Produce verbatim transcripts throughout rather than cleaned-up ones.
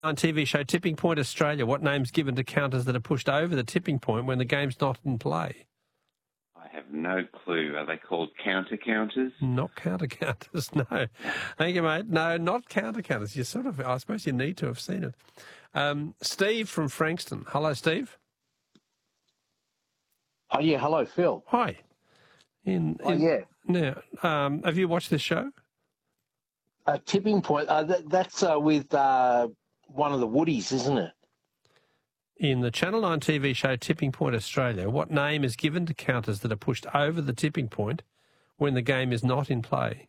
On T V show Tipping Point Australia, what name's given to counters that are pushed over the tipping point when the game's not in play? I have no clue. Are they called counter counters? Not counter counters, no. Thank you, mate. No, not counter counters. You sort of, I suppose you need to have seen it. Um, Steve from Frankston. Hello, Steve. Oh, yeah. Hello, Phil. Hi. In, in, oh, yeah. Now, um, have you watched this show? Uh, Tipping Point. Uh, that, that's uh, with uh, one of the Woodies, isn't it? In the Channel nine T V show Tipping Point Australia, what name is given to counters that are pushed over the tipping point when the game is not in play?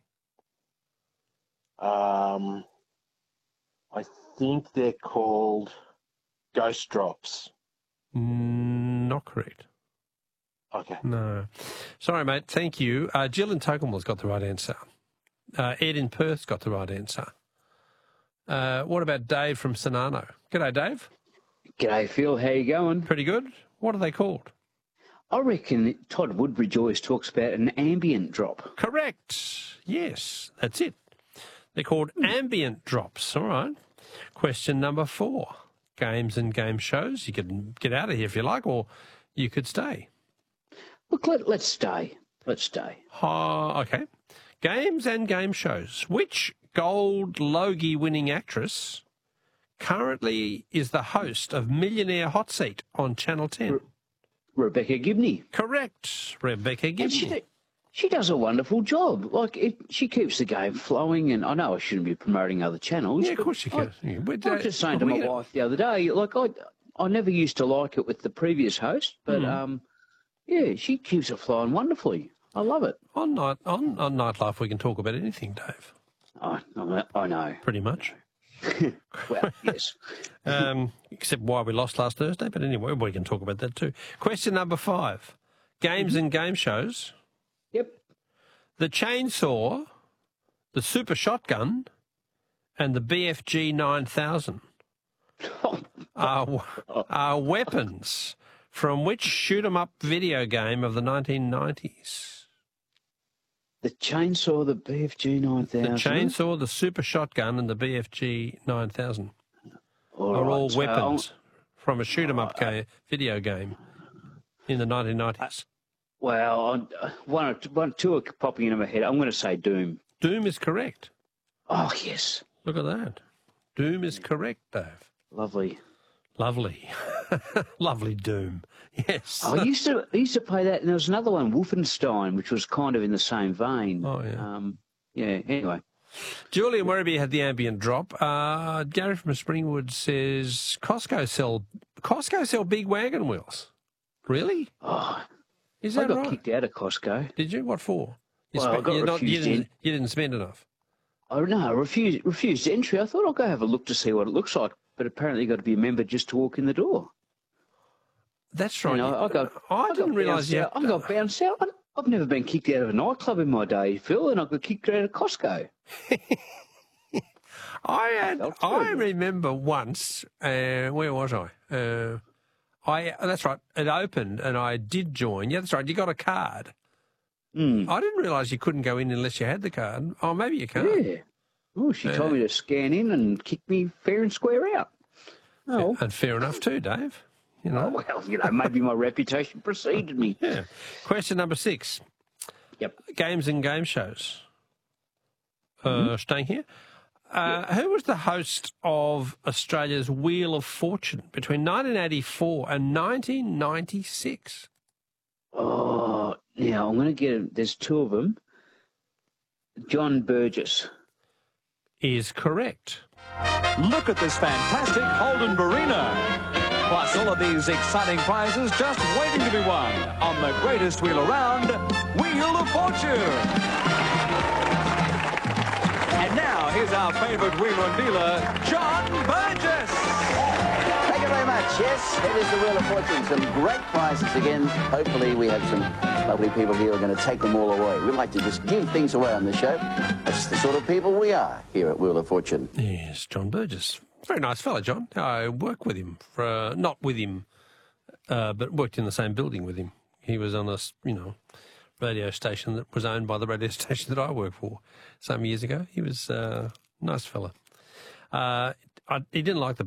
Um, I think they're called Ghost Drops. Mm, not correct. Okay. No. Sorry, mate. Thank you. Uh, Jill in Tocumwell's got the right answer. Uh, Ed in Perth's got the right answer. Uh, what about Dave from Sonano? G'day, Dave. G'day, Phil. How you going? Pretty good. What are they called? I reckon Todd Woodbridge always talks about an ambient drop. Correct. Yes, that's it. They're called ambient drops. All right. Question number four. Games and game shows. You can get out of here if you like, or you could stay. Look, let, let's stay. Let's stay. Uh, okay. Games and game shows. Which Gold Logie winning actress currently is the host of Millionaire Hot Seat on Channel ten? Re- Rebecca Gibney. Correct. Rebecca Gibney. She, she does a wonderful job. Like, it, she keeps the game flowing, and I know I shouldn't be promoting other channels. Yeah, of course you can. I, yeah, but, I uh, was just saying to my we- wife the other day, like, I, I never used to like it with the previous host, but, Mm. um, yeah, she keeps it flowing wonderfully. I love it. On, night, on, on Nightlife, we can talk about anything, Dave. I, I, I know. Pretty much. Well, yes. um, except why we lost last Thursday. But anyway, we can talk about that too. Question number five. Games and game shows. Yep. The chainsaw, the super shotgun, and the B F G nine thousand are, are weapons from which shoot-'em-up video game of the nineteen nineties? The chainsaw, the B F G nine thousand. The chainsaw, the super shotgun, and the B F G nine thousand all are right, all so weapons I'll, from a shoot-'em-up ga- video game in the nineteen nineties. Well, I, one or two, one, two are popping into my head. I'm going to say Doom. Doom is correct. Oh, yes. Look at that. Doom is correct, Dave. Lovely. Lovely. Lovely Doom. Yes. I used to I used to play that, and there was another one, Wolfenstein, which was kind of in the same vein. Oh, yeah. Um, yeah, anyway. Julian Werribee had the ambient drop. Uh, Gary from Springwood says Costco sell Costco sell big wagon wheels. Really? Oh, Is I that got right? kicked out of Costco. Did you? What for? You, Well, I spent- got you, not, you, refused didn't, in. you didn't spend enough. Oh, no, I refused, refused entry. I thought I'll go have a look to see what it looks like, but apparently you've got to be a member just to walk in the door. That's right. You know, I got, I I didn't got realise bounced you. out. I got bounced out. I- I've never been kicked out of a nightclub in my day, Phil, and I got kicked out of Costco. I had. Felt I terrible. remember once. Uh, where was I? Uh, I. That's right. It opened, and I did join. Yeah, that's right. You got a card. Mm. I didn't realise you couldn't go in unless you had the card. Oh, maybe you can't. Yeah. Oh, she Yeah. told me to scan in and kick me fair and square out. Oh, And fair enough too, Dave. You oh know. well, you know, maybe my reputation preceded me. Yeah. Question number six. Yep. Games and game shows. Uh, Mm-hmm. Staying here. Uh, Who was the host of Australia's Wheel of Fortune between nineteen eighty-four and nineteen ninety-six? Oh, now I'm going to get it. There's two of them. John Burgess. Is correct. Look at this fantastic Holden Barina. Plus all of these exciting prizes just waiting to be won on the greatest wheel around, Wheel of Fortune. And now here's our favorite wheeler and dealer, John Burgess. Thank you very much. Yes, it is the Wheel of Fortune. Some great prizes again. Hopefully we have some lovely people here who are going to take them all away. We like to just give things away on the show. That's the sort of people we are here at Wheel of Fortune. Yes, John Burgess. Very nice fellow, John. I worked with him, for uh, not with him, uh, but worked in the same building with him. He was on a, s- you know, radio station that was owned by the radio station that I worked for some years ago. He was uh, a nice fella. Uh, I, he didn't like the